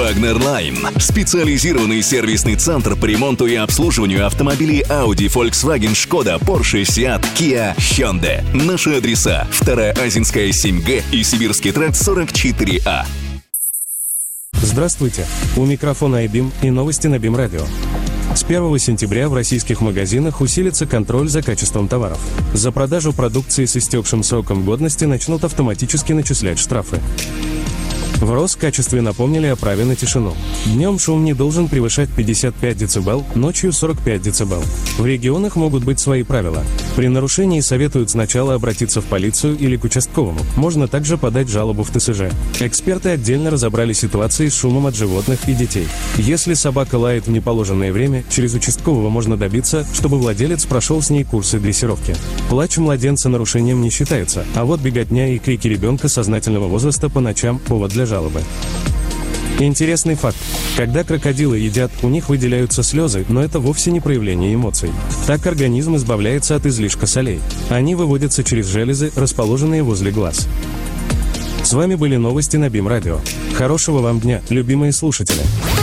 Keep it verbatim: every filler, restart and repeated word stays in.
Wagnerline. Специализированный сервисный центр по ремонту и обслуживанию автомобилей Audi, Volkswagen, Skoda, Porsche, Seat, Kia, Hyundai. Наши адреса: Вторая Азинская, семь Г и Сибирский тракт, сорок четыре А. Здравствуйте! У микрофона айбим и новости на БИМ Радио. С первого сентября в российских магазинах усилится контроль за качеством товаров. За продажу продукции с истекшим сроком годности начнут автоматически начислять штрафы. В Роскачестве напомнили о праве на тишину. Днем шум не должен превышать пятьдесят пять децибел, ночью сорок пять децибел. В регионах могут быть свои правила. При нарушении советуют сначала обратиться в полицию или к участковому. Можно также подать жалобу в Т С Ж. Эксперты отдельно разобрали ситуации с шумом от животных и детей. Если собака лает в неположенное время, через участкового можно добиться, чтобы владелец прошел с ней курсы дрессировки. Плач младенца нарушением не считается, а вот беготня и крики ребенка сознательного возраста по ночам – повод для жалобы. Интересный факт. Когда крокодилы едят, у них выделяются слезы, но это вовсе не проявление эмоций. Так организм избавляется от излишка солей. Они выводятся через железы, расположенные возле глаз. С вами были новости на БИМ Радио. Хорошего вам дня, любимые слушатели!